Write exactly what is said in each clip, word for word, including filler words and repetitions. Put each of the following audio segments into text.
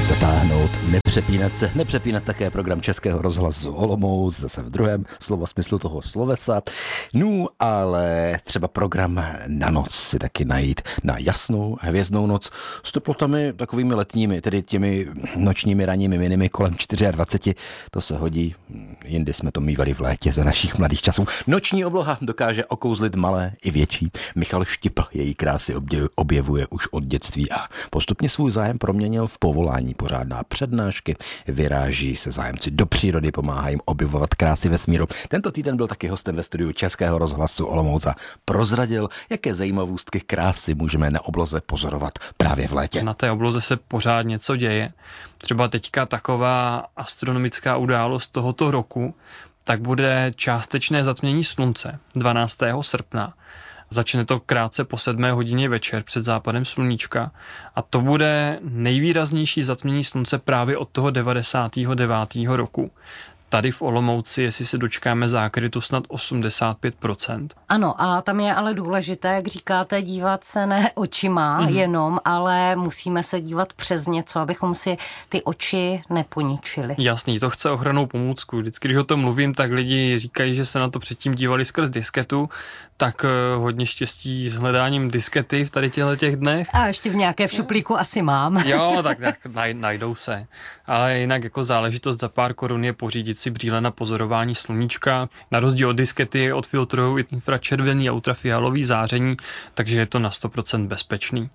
zatáhnout, nepřepínat se, nepřepínat také program Českého rozhlasu Olomouc, zase v druhém slova smyslu toho slovesa. No, ale třeba program na noc si taky najít, na jasnou hvězdnou noc s teplotami takovými letními, tedy těmi nočními ranními minimy kolem dvacet čtyři, to se hodí, jindy jsme to mívali v létě za našich mladých časů. Noční obloha dokáže okouzlit malé i větší. Michal Štipl její krásy objevuje už od dětství a postupně svůj zájem proměnil v povolání. Pořádná přednášky, vyráží se zájemci do přírody, pomáhá jim objevovat krásy vesmíru. Tento týden byl taky hostem ve studiu Českého rozhlasu Olomouc a prozradil, jaké zajímavostky krásy můžeme na obloze pozorovat právě v létě. Na té obloze se pořád něco děje. Třeba teďka taková astronomická událost tohoto roku, tak bude částečné zatmění slunce dvanáctého srpna. Začne to krátce po sedmé hodině večer před západem sluníčka a to bude nejvýraznější zatmění slunce právě od toho devadesátého devátého roku. Tady v Olomouci, jestli se dočkáme zákrytu, snad osmdesát pět procent. Ano, a tam je ale důležité, jak říkáte, dívat se ne očima mm-hmm. jenom, ale musíme se dívat přes něco, abychom si ty oči neponičili. Jasný, to chce ochrannou pomůcku. Vždycky, když o tom mluvím, tak lidi říkají, že se na to předtím dívali skrz disketu, tak hodně štěstí s hledáním diskety v tady těchto těch dnech. A ještě v nějaké v šuplíku asi mám. Jo, tak, tak naj, najdou se. Ale jinak jako záležitost za pár korun je pořídit si brýle na pozorování sluníčka. Na rozdíl od diskety odfiltrují infračervený a ultrafialový záření, takže je to na sto procent bezpečný.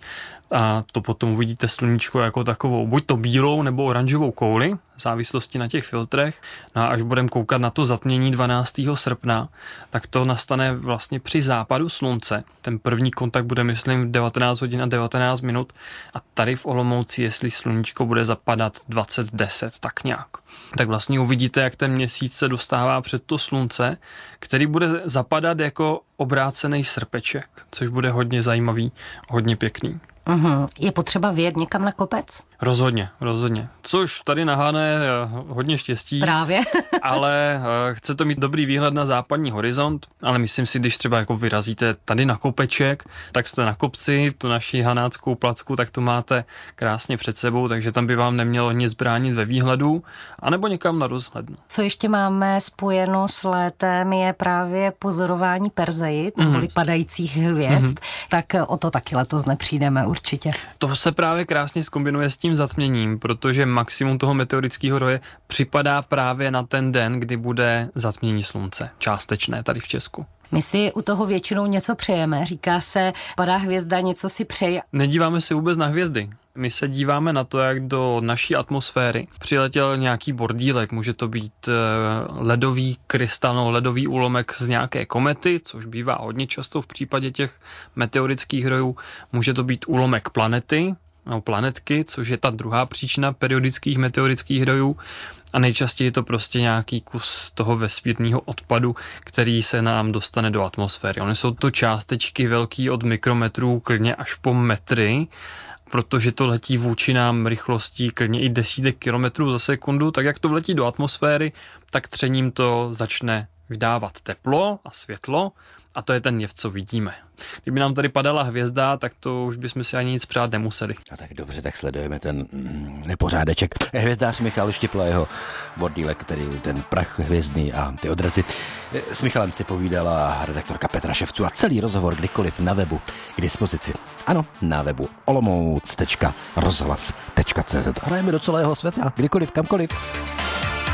A to potom uvidíte sluníčko jako takovou, buď to bílou nebo oranžovou kouli, v závislosti na těch filtrech. No a až budeme koukat na to zatmění dvanáctého srpna, tak to nastane vlastně při západu slunce. Ten první kontakt bude, myslím, v devatenáct hodin a devatenáct minut. A tady v Olomouci, jestli sluníčko bude zapadat dvacet deset, tak nějak. Tak vlastně uvidíte, jak ten měsíc se dostává před to slunce, který bude zapadat jako obrácený srpeček, což bude hodně zajímavý, hodně pěkný. Uhum. Je potřeba vyjet někam na kopec? Rozhodně, rozhodně. Což tady na Hané hodně štěstí. Právě. Ale chce to mít dobrý výhled na západní horizont, ale myslím si, když třeba jako vyrazíte tady na kopeček, tak jste na kopci, tu naši hanáckou placku, tak to máte krásně před sebou, takže tam by vám nemělo nic bránit ve výhledu, anebo někam na rozhlednu. Co ještě máme spojeno s létem je právě pozorování Perseid, mm. neboli padajících hvězd, mm. tak o to taky letos nepřijdeme určitě. To se právě krásně zkombinuje s tím zatměním, protože maximum toho meteorického roje připadá právě na ten den, kdy bude zatmění slunce, částečné tady v Česku. My si u toho většinou něco přejeme, říká se, padá hvězda, něco si přeje. Nedíváme se vůbec na hvězdy. My se díváme na to, jak do naší atmosféry přiletěl nějaký bordílek. Může to být ledový krystal, no, ledový úlomek z nějaké komety, což bývá hodně často v případě těch meteorických rojů. Může to být úlomek planety, no, planetky, což je ta druhá příčina periodických meteorických rojů. A nejčastěji je to prostě nějaký kus toho vesmírného odpadu, který se nám dostane do atmosféry. Ony jsou to částečky velký od mikrometrů, klidně až po metry, protože to letí vůči nám rychlostí klidně i desítek kilometrů za sekundu, tak jak to vletí do atmosféry, tak třením to začne vydávat teplo a světlo a to je ten jev, co vidíme. Kdyby nám tady padala hvězda, tak to už bychom si ani nic přát nemuseli. A tak dobře, tak sledujeme ten mm, nepořádeček. Hvězdář Michal Štipl, jeho bordílek, tedy ten prach hvězdný a ty odrazy. S Michalem si povídala redaktorka Petra Ševců a celý rozhovor kdykoliv na webu k dispozici. Ano, na webu olomouc tečka rozhlas tečka cé zet. Hrajeme do celého světa, kdykoliv, kamkoliv.